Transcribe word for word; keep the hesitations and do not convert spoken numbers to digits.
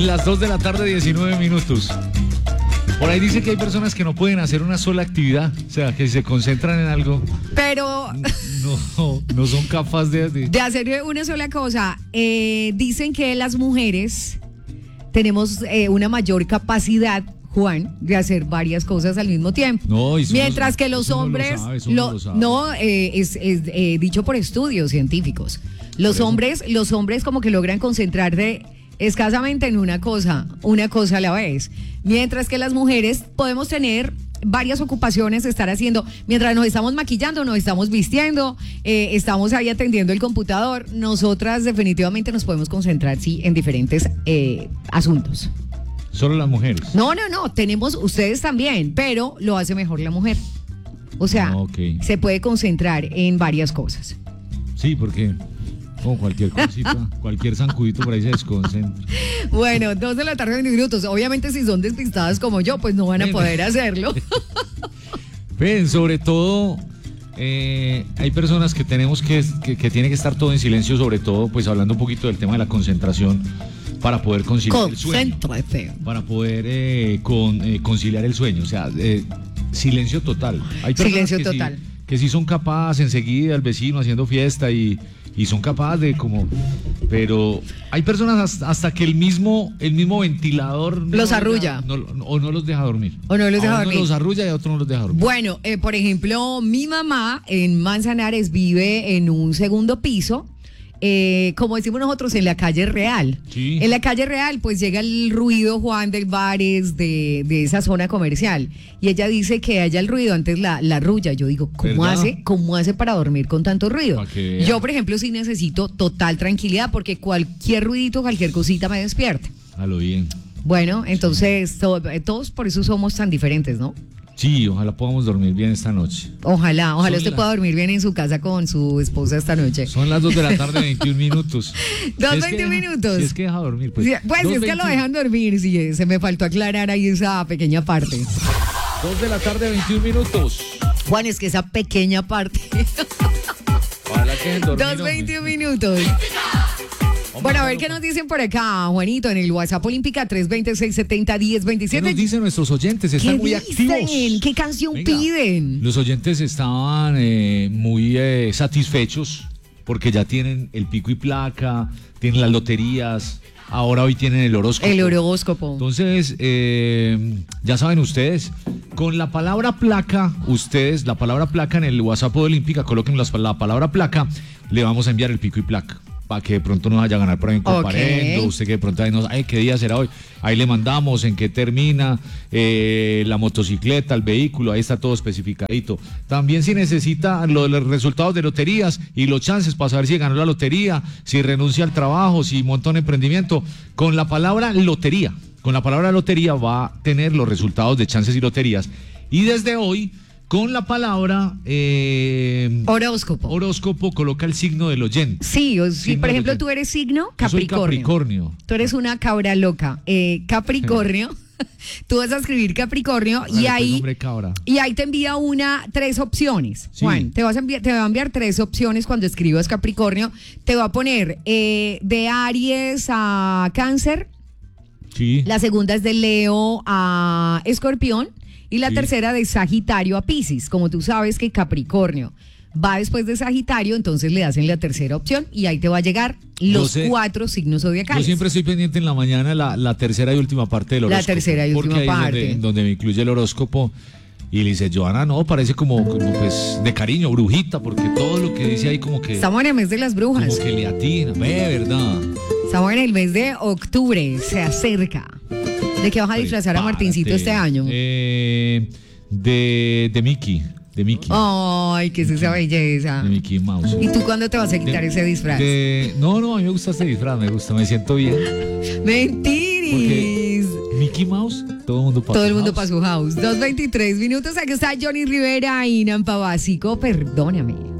Las dos de la tarde, diecinueve minutos. Por ahí dice que hay personas que no pueden hacer una sola actividad, o sea, que se concentran en algo. Pero no, no son capaces de, de... de hacer una sola cosa. Eh, dicen que las mujeres tenemos eh, una mayor capacidad, Juan, de hacer varias cosas al mismo tiempo. No, y Mientras no, que los hombres, no lo sabe, lo, no, lo sabe. no eh, es, es eh, dicho por estudios científicos. Los hombres, los hombres como que logran concentrarse escasamente en una cosa, una cosa a la vez. Mientras que las mujeres podemos tener varias ocupaciones, estar haciendo, mientras nos estamos maquillando, nos estamos vistiendo, eh, estamos ahí atendiendo el computador, nosotras definitivamente nos podemos concentrar, sí, en diferentes eh, asuntos. Solo las mujeres. No, no, no, tenemos, ustedes también, pero lo hace mejor la mujer. O sea, Okay. se puede concentrar en varias cosas. Sí, porque como cualquier cosita, cualquier zancudito por ahí se desconcentra. Bueno, dos de la tarde, veinte minutos. Obviamente, si son despistadas como yo, pues no van a poder hacerlo. Ven, sobre todo, eh, hay personas que tenemos que, que, que tiene que estar todo en silencio, sobre todo, pues hablando un poquito del tema de la concentración, para poder conciliar el sueño. Concéntrate. Para poder eh, con, eh, conciliar el sueño, o sea, eh, silencio total. Hay Silencio que total. Sí, que sí son capaces enseguida, el vecino haciendo fiesta y, y son capaces de como... Pero hay personas hasta, hasta que el mismo el mismo ventilador... No los arrulla. Deja, no, o no los deja dormir. O no los deja a uno dormir. los arrulla y a otro no los deja dormir. Bueno, eh, por ejemplo, mi mamá en Manzanares vive en un segundo piso. Eh, como decimos nosotros, en la calle Real. Sí. En la calle Real, pues llega el ruido, Juan, del bares, de, de esa zona comercial. Y ella dice que haya el ruido, antes la, la arrulla. Yo digo, ¿cómo ¿verdad? hace? ¿Cómo hace para dormir con tanto ruido? Pa' que vea. Yo, por ejemplo, sí necesito total tranquilidad porque cualquier ruidito, cualquier cosita me despierta. A lo bien. Bueno, entonces, to- todos por eso somos tan diferentes, ¿no? Sí, ojalá podamos dormir bien esta noche. Ojalá, ojalá Son usted la- pueda dormir bien en su casa con su esposa esta noche. Son las dos de la tarde, veintiún minutos. Dos, Si es que veintiún deja- minutos. Si es que deja dormir, pues. Sí, pues si es que lo dos dejan dormir, sí, se me faltó aclarar ahí esa pequeña parte. dos de la tarde, veintiún minutos. Juan, es que esa pequeña parte. Ojalá que dejen dormir, Dos, hombre. veintiún minutos. Hombre, Bueno, a ver no, qué no. nos dicen por acá, Juanito, en el WhatsApp Olímpica tres dos seis, siete cero, uno cero dos ¿Qué siete. nos dicen nuestros oyentes? Están ¿Qué muy dicen? activos. ¿Qué canción Venga, piden? Los oyentes estaban eh, muy eh, satisfechos porque ya tienen el pico y placa, tienen las loterías, ahora hoy tienen el horóscopo. El horóscopo. Entonces, eh, ya saben ustedes, con la palabra placa, ustedes, la palabra placa en el WhatsApp de Olímpica, coloquen las- la palabra placa, le vamos a enviar el pico y placa. Para que de pronto nos vaya a ganar por ahí en comparendo, Ok. usted que de pronto ahí nos, ay, ¿qué día será hoy? Ahí le mandamos en qué termina eh, la motocicleta, el vehículo, ahí está todo especificadito. También si necesita lo- los resultados de loterías y los chances para saber si ganó la lotería, si renuncia al trabajo, si monta un emprendimiento, con la palabra lotería, con la palabra lotería va a tener los resultados de chances y loterías. Y desde hoy, con la palabra eh, Horóscopo. horóscopo, coloca el signo del oyente. Sí, o, si Signo por del ejemplo oyente. tú eres signo Yo soy Capricornio. Capricornio. Tú eres una cabra loca. Eh, Capricornio. Tú vas a escribir Capricornio y Dale, pues, ahí hombre, cabra. y ahí te envía una tres opciones. Sí. Juan, te vas a enviar, te va a enviar tres opciones cuando escribas Capricornio. Te va a poner eh, de Aries a Cáncer. Sí. La segunda es de Leo a Escorpión. Y la Sí. tercera de Sagitario a Piscis. Como tú sabes que Capricornio va después de Sagitario, entonces le das en la tercera opción y ahí te va a llegar Yo los sé- cuatro signos Yo zodiacales. siempre estoy pendiente en la mañana la, la tercera y última parte del La horóscopo. tercera y porque última ahí es parte. Donde, donde me incluye el horóscopo. Y le dice, Joana, no, parece como, como pues de cariño, brujita, porque todo lo que dice ahí como que, Estamos en el mes de las como brujas. que le atina. Ve, ¿verdad? Estamos en el mes de octubre, se acerca. ¿De qué vas a disfrazar a Martincito Prepárate. este año? Eh, de, de Mickey. De Mickey. Ay, qué es esa belleza. De Mickey Mouse. ¿Y tú cuándo te vas a quitar De- ese disfraz? de- no, no, a mí me gusta este disfraz, me gusta, me siento bien. Mentiris. Mickey Mouse, todo el mundo para Todo su el mundo house. para su house. dos veintitrés minutos. Aquí está Johnny Rivera y Nampa Básico. Perdóname.